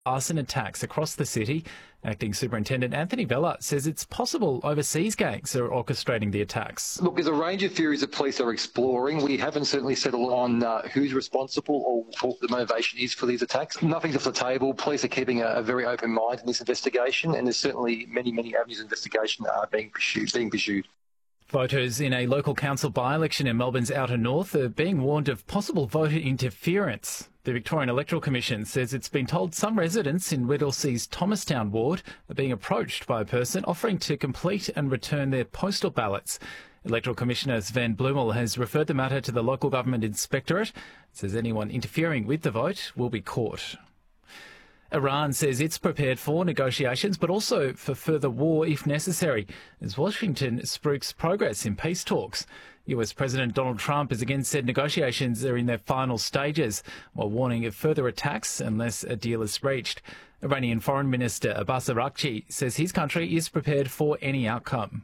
arson attacks across the city. Acting Superintendent Anthony Vella says it's possible overseas gangs are orchestrating the attacks. Look, there's a range of theories that police are exploring. We haven't certainly settled on who's responsible or what the motivation is for these attacks. Nothing's off the table. Police are keeping a very open mind in this investigation, and there's certainly many avenues of investigation that are being pursued. Voters in a local council by-election in Melbourne's outer north are being warned of possible voter interference. The Victorian Electoral Commission says it's been told some residents in Whittlesea's Thomastown ward are being approached by a person offering to complete and return their postal ballots. Electoral Commissioner Sven Blumel has referred the matter to the local government inspectorate. Says anyone interfering with the vote will be caught. Iran says it's prepared for negotiations, but also for further war if necessary, as Washington spooks progress in peace talks. US President Donald Trump has again said negotiations are in their final stages, while warning of further attacks unless a deal is reached. Iranian Foreign Minister Abbas Araghchi says his country is prepared for any outcome.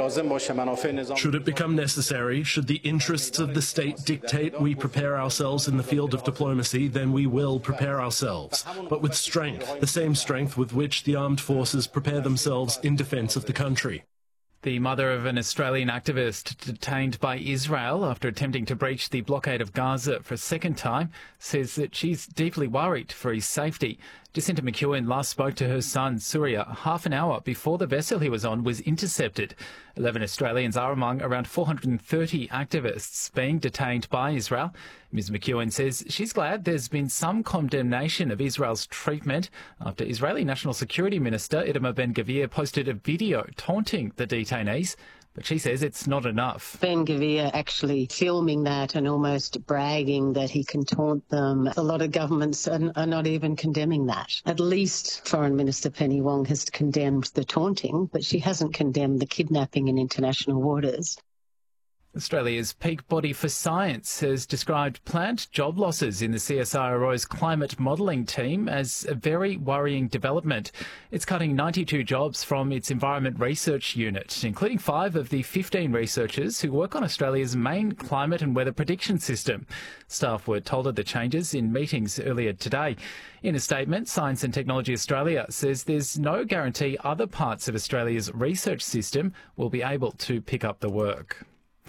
Should it become necessary, should the interests of the state dictate we prepare ourselves in the field of diplomacy, then we will prepare ourselves, but with strength, the same strength with which the armed forces prepare themselves in defence of the country. The mother of an Australian activist detained by Israel after attempting to breach the blockade of Gaza for a second time says that she's deeply worried for his safety. Jacinta McEwen last spoke to her son, Surya, half an hour before the vessel he was on was intercepted. 11 Australians are among around 430 activists being detained by Israel. Ms McEwen says she's glad there's been some condemnation of Israel's treatment after Israeli National Security Minister Itamar Ben-Gvir posted a video taunting the detainees. But she says it's not enough. Ben-Gvir actually filming that and almost bragging that he can taunt them. A lot of governments are not even condemning that. At least Foreign Minister Penny Wong has condemned the taunting, but she hasn't condemned the kidnapping in international waters. Australia's peak body for science has described planned job losses in the CSIRO's climate modelling team as a very worrying development. It's cutting 92 jobs from its environment research unit, including 5 of the 15 researchers who work on Australia's main climate and weather prediction system. Staff were told of the changes in meetings earlier today. In a statement, Science and Technology Australia says there's no guarantee other parts of Australia's research system will be able to pick up the work.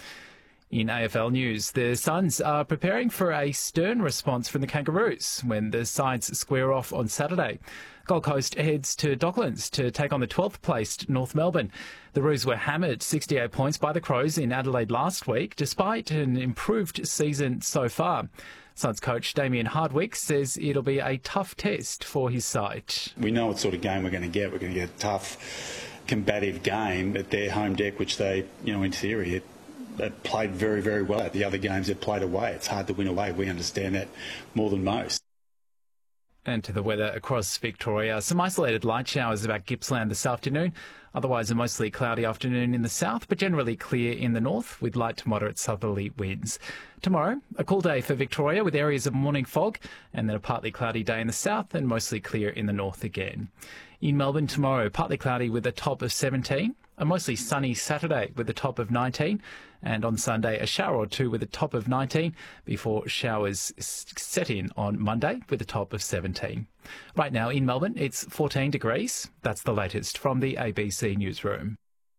In AFL news, the Suns are preparing for a stern response from the Kangaroos when the sides square off on Saturday. Gold Coast heads to Docklands to take on the 12th placed North Melbourne. The Roos were hammered 68 points by the Crows in Adelaide last week, despite an improved season so far. Suns coach Damien Hardwick says it'll be a tough test for his side. We know what sort of game we're going to get. We're going to get a tough, combative game at their home deck, which they, in theory, They've played very, very well at the other games they've played away. It's hard to win away. We understand that more than most. And to the weather across Victoria. Some isolated light showers about Gippsland this afternoon. Otherwise a mostly cloudy afternoon in the south, but generally clear in the north with light to moderate southerly winds. Tomorrow, a cool day for Victoria with areas of morning fog and then a partly cloudy day in the south and mostly clear in the north again. In Melbourne tomorrow, partly cloudy with a top of 17. A mostly sunny Saturday with a top of 19, and on Sunday a shower or two with a top of 19 before showers set in on Monday with a top of 17. Right now in Melbourne it's 14 degrees. That's the latest from the ABC Newsroom.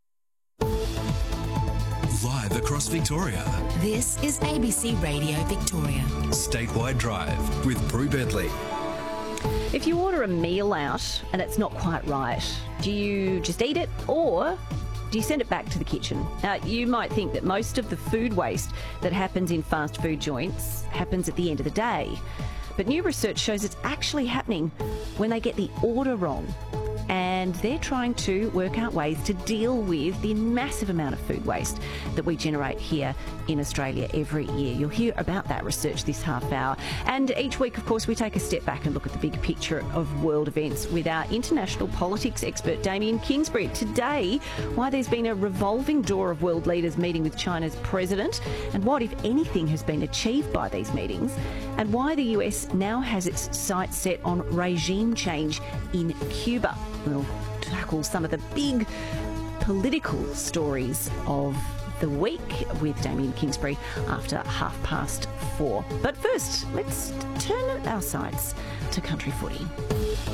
Live across Victoria. This is ABC Radio Victoria. Statewide Drive with Prue Bedley. If you order a meal out and it's not quite right, do you just eat it or do you send it back to the kitchen? Now, you might think that most of the food waste that happens in fast food joints happens at the end of the day. But new research shows it's actually happening when they get the order wrong. And they're trying to work out ways to deal with the massive amount of food waste that we generate here in Australia every year. You'll hear about that research this half hour. And each week, of course, we take a step back and look at the big picture of world events with our international politics expert, Damien Kingsbury. Today, why there's been a revolving door of world leaders meeting with China's president, and what, if anything, has been achieved by these meetings, and why the US now has its sights set on regime change in Cuba. We'll tackle some of the big political stories of the week with Damien Kingsbury after 4:30. But first, let's turn our sights to country footy.